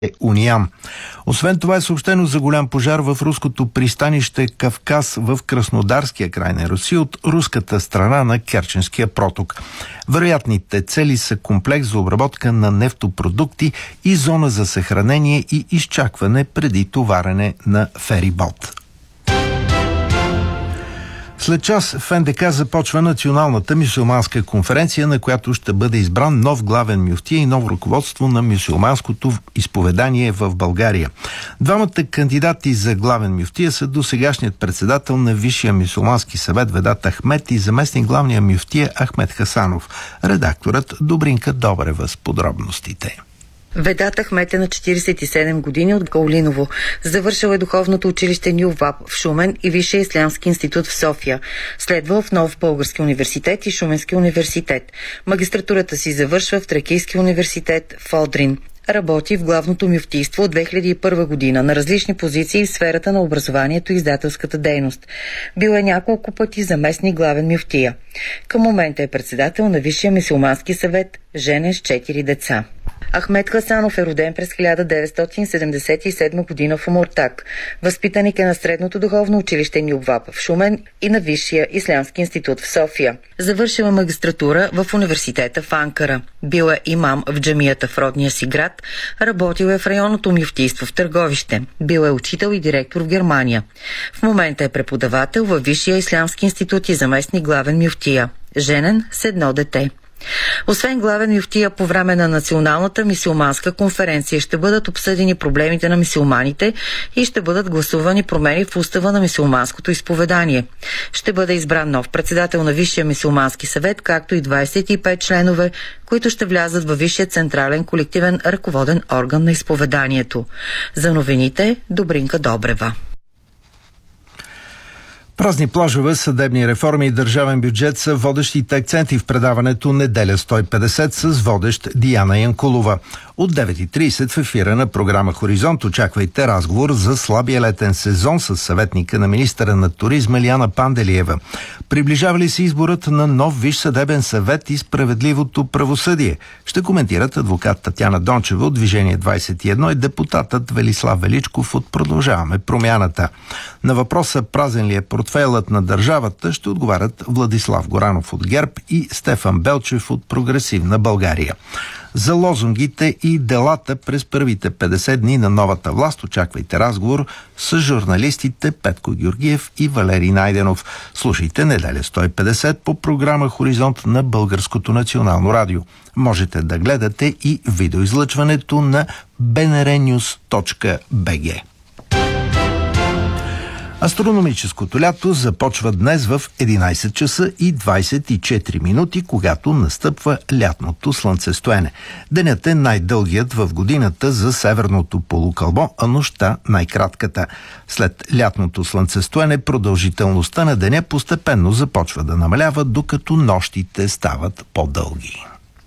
Униан. Освен това е съобщено за голям пожар в руското пристанище Кавказ в Краснодарския край на Русия от руската страна на Керченския проток. Вероятните цели са комплекс за обработка на нефтопродукти и зона за съхранение и изчакване преди товарене на ферибот. След час в НДК започва Националната мюсюлманска конференция, на която ще бъде избран нов главен мюфтия и ново ръководство на мюсюлманското изповедание в България. Двамата кандидати за главен мюфтия са досегашният председател на Висшия мюсюлмански съвет Ведат Ахмед и заместник главния мюфтия Ахмед Хасанов. Редакторът Добринка Добрева с подробностите. Ведат Ахмед е на 47 години от Гаулиново. Завършил е духовното училище Ню ВАП в Шумен и Висшия ислямски институт в София. Следвал в Нов български университет и Шуменски университет. Магистратурата си завършва в Тракийски университет в Одрин. Работи в главното мюфтийство от 2001 година на различни позиции в сферата на образованието и издателската дейност. Бил е няколко пъти заместник главен мюфтия. Към момента е председател на Висшия мюсюлмански съвет, женен с 4 деца. Ахмед Хасанов е роден през 1977 година в Омуртаг. Възпитаник е на Средното духовно училище Ню ВАП в Шумен и на Висшия ислямски институт в София. Завършил е магистратура в университета в Анкара. Бил е имам в джамията в родния си град. Работил е в районното мюфтийство в Търговище. Бил е учител и директор в Германия. В момента е преподавател във Висшия ислямски институт и заместник главен мюфтия. Женен с 1 дете. Освен главен мюфтия, по време на Националната мюсюлманска конференция ще бъдат обсъдени проблемите на мюсюлманите и ще бъдат гласувани промени в устава на мюсюлманското изповедание. Ще бъде избран нов председател на Висшия мюсюлмански съвет, както и 25 членове, които ще влязат във Висшия централен колективен ръководен орган на изповеданието. За новините Добринка Добрева. Празни плажове, съдебни реформи и държавен бюджет са водещите акценти в предаването Неделя 150 с водещ Диана Янкулова. От 9:30 в ефира на програма Хоризонт очаквайте разговор за слабия летен сезон с съветника на министъра на туризма Лиана Панделиева. Приближава ли се изборът на нов Висш съдебен съвет и справедливото правосъдие? Ще коментират адвокат Татяна Дончева от Движение 21 и депутатът Велислав Величков от Продължаваме промяната. На въпроса празен ли е портфейлът на държавата ще отговарят Владислав Горанов от ГЕРБ и Стефан Белчев от Прогресивна България. За лозунгите и делата през първите 50 дни на новата власт очаквайте разговор с журналистите Петко Георгиев и Валерий Найденов. Слушайте Неделя 150 по програма Хоризонт на Българското национално радио. Можете да гледате и видеоизлъчването на bnrnews.bg. Астрономическото лято започва днес в 11 часа и 24 минути, когато настъпва лятното слънцестоене. Денят е най-дългият в годината за северното полукълбо, а нощта най-кратката. След лятното слънцестоене продължителността на деня постепенно започва да намалява, докато нощите стават по-дълги.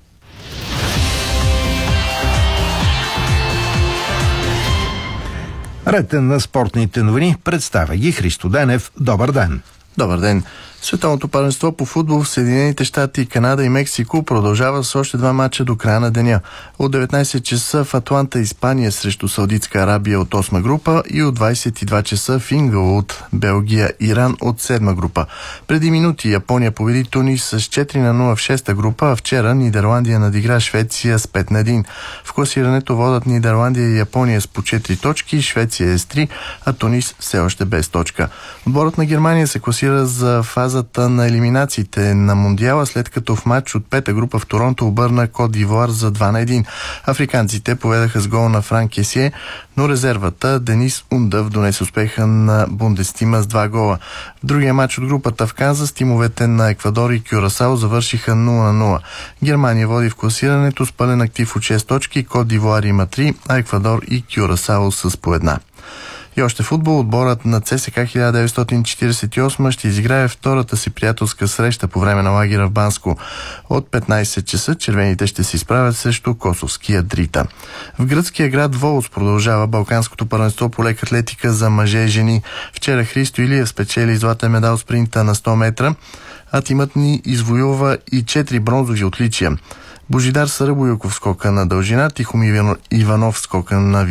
Ретен на спортните новини представя ги Христо Денев. Добър ден! Добър ден! Световното първенство по футбол в Съединените щати, Канада и Мексико продължава с още 2 мача до края на деня. От 19 часа в Атланта, Испания срещу Саудитска Арабия от 8 група и от 22 часа в Ингълвуд, Белгия, Иран от 7 група. Преди минути Япония победи Тунис с 4-0 в 6-та група, а вчера Нидерландия надигра Швеция с 5-1. В класирането водят Нидерландия и Япония с по 4 точки, Швеция е с 3, а Тунис все още без точка. Отборът на Германия се класира за фазата на елиминациите на Мондиала, след като в матч от 5-та група в Торонто обърна Кот д'Ивуар за 2-1. Африканците поведаха с гол на Франк Кесие, но резервата Денис Ундъв донесе успеха на Бундестима с 2 гола. В другия матч от групата в Канзас тимовете на Еквадор и Кюрасао завършиха 0-0. Германия води в класирането с пълен актив от 6 точки, Кот д'Ивуар има 3, а Еквадор и Кюрасао с по 1. И още футбол, отборът на ЦСКА 1948 ще изиграе втората си приятелска среща по време на лагера в Банско. От 15 часа червените ще се изправят срещу косовския Дрита. В гръцкия град Волос продължава Балканското първенство по лек атлетика за мъже и жени. Вчера Христо Илиев спечели златен медал спринта на 100 метра, а тимът ни извоюва и 4 бронзови отличия. Божидар Сарабоюков скока на дължина, Тихомир Иванов скока на